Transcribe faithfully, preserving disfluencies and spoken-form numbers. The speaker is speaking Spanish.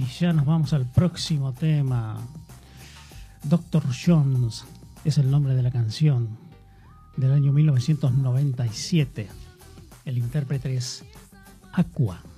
Y ya nos vamos al próximo tema. Doctor Jones es el nombre de la canción, del año mil novecientos noventa y siete. El intérprete es Aqua.